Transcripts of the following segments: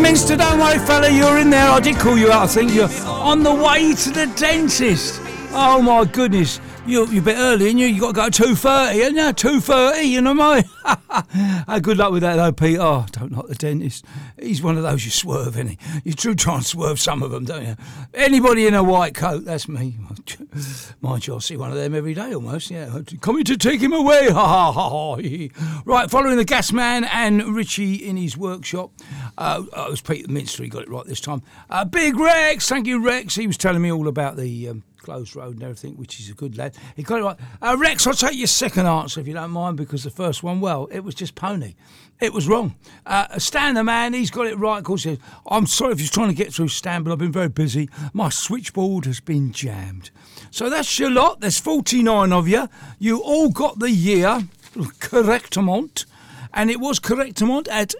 Minster, don't worry, fella, you're in there. I did call you out, I think. You're on the way to the dentist. Oh, my goodness. You're a bit early, and you got to go at 2:30, ain't you? 2:30, you know what I mean? Good luck with that, though, Pete. Oh, don't like the dentist. He's one of those you swerve, isn't he? You do try and swerve some of them, don't you? Anybody in a white coat, that's me. Mind you, I see one of them every day almost, yeah. Coming to take him away, ha ha ha ha. Right, following the gas man and Richie in his workshop. It was Pete Minster, he got it right this time. Big Rex, thank you, Rex. He was telling me all about the... closed road and everything, which is a good lad. He got it right. Rex, I'll take your second answer if you don't mind, because the first one, well, it was just pony. It was wrong. Stan the man, he's got it right. Of course, I'm sorry if you're trying to get through, Stan, but I've been very busy. My switchboard has been jammed. So that's your lot. There's 49 of you. You all got the year correctement, and it was correctement at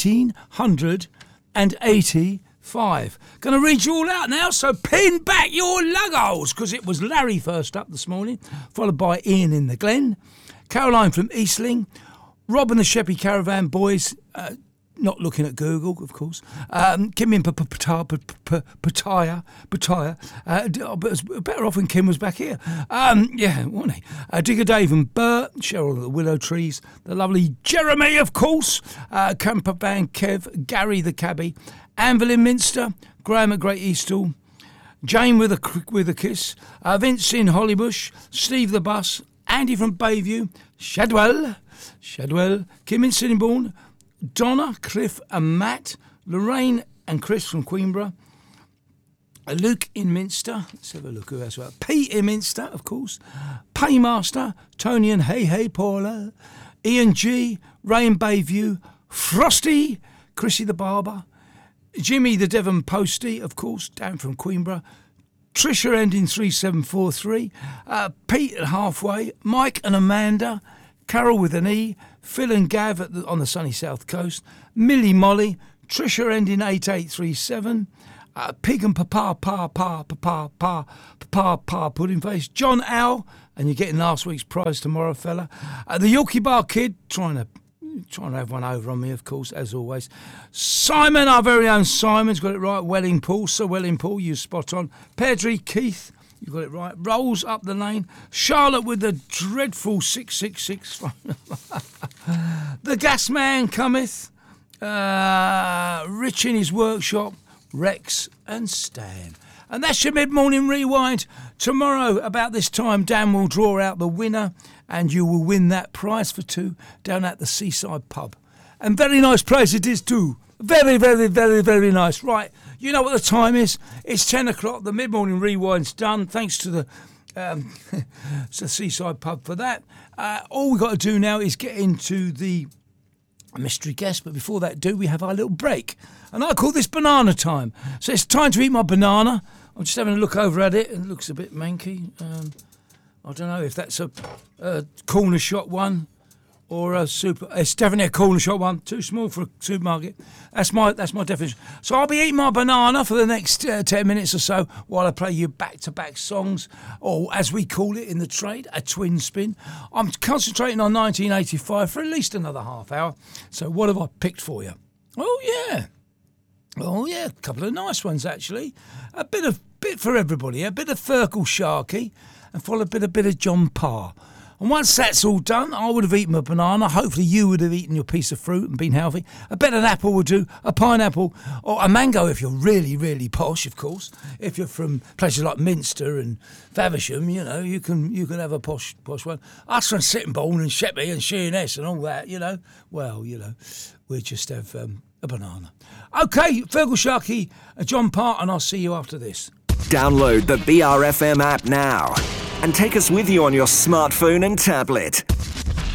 1980. Going to read you all out now, so pin back your luggos, because it was Larry first up this morning, followed by Ian in the Glen, Caroline from Eastling, Rob and the Sheppy Caravan Boys, not looking at Google, of course, Kim in Pattaya, but it's better off when Kim was back here. Yeah, wasn't he? Digger Dave and Bert, Cheryl at the Willow Trees, the lovely Jeremy, of course, Camper Van Kev, Gary the Cabbie, Anvil in Minster, Graham at Great Eastall, Jane with a kiss, Vince in Hollybush, Steve the Bus, Andy from Bayview, Shadwell, Kim in Sittingbourne, Donna, Cliff and Matt, Lorraine and Chris from Queenborough, Luke in Minster, let's have a look who else. Pete in Minster, of course, Paymaster, Tony and Hey Paula, Ian G, Ray in Bayview, Frosty, Chrissy the Barber, Jimmy the Devon Postie, of course, down from Queenborough, Trisha ending 3743, Pete at Halfway, Mike and Amanda, Carol with an E, Phil and Gav on the sunny south coast, Millie Molly, Trisha ending 8837, Pig and Papa Pudding Face, John Owl, and you're getting last week's prize tomorrow, fella. The Yorkie Bar Kid, trying to have one over on me, of course, as always. Simon, our very own Simon's got it right. Welling Paul, Sir Welling Paul, you spot on. Pedri Keith, you got it right. Rolls up the lane. Charlotte with the dreadful 666. The gas man cometh. Rich in his workshop. Rex and Stan. And that's your mid-morning rewind. Tomorrow, about this time, Dan will draw out the winner, and you will win that prize for two down at the Seaside Pub. And very nice place it is too. Very, very, very, very nice. Right, you know what the time is. It's 10 o'clock. The mid-morning rewind's done. Thanks to the Seaside Pub for that. All we've got to do now is get into the mystery guest. But before that, we have our little break. And I call this banana time. So it's time to eat my banana. I'm just having a look over at it. It looks a bit manky. I don't know if that's a corner shop one or a super. It's definitely a corner shop one. Too small for a supermarket. That's my definition. So I'll be eating my banana for the next 10 minutes or so while I play you back-to-back songs, or as we call it in the trade, a twin spin. I'm concentrating on 1985 for at least another half hour. So what have I picked for you? Oh yeah, a couple of nice ones actually. A bit for everybody. A bit of Fergal Sharkey, and followed a bit of John Parr. And once that's all done, I would have eaten a banana. Hopefully you would have eaten your piece of fruit and been healthy. A bit of an apple would do, a pineapple, or a mango if you're really, really posh, of course. If you're from places like Minster and Faversham, you know, you can have a posh one. Us from Sittingbourne and Sheppey and Sheerness and all that, you know. Well, you know, we just have a banana. OK, Fergal Sharkey, John Parr, and I'll see you after this. Download the BRFM app now and take us with you on your smartphone and tablet.